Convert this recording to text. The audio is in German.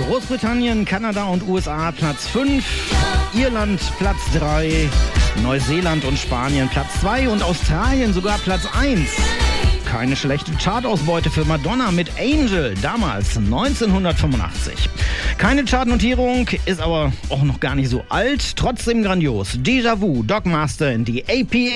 Großbritannien, Kanada und USA Platz 5, Irland Platz 3, Neuseeland und Spanien Platz 2 und Australien sogar Platz 1. Keine schlechte Chartausbeute für Madonna mit Angel, damals 1985. Keine Chartnotierung, ist aber auch noch gar nicht so alt, trotzdem grandios. Déjà Vu, Dogmaster in die AP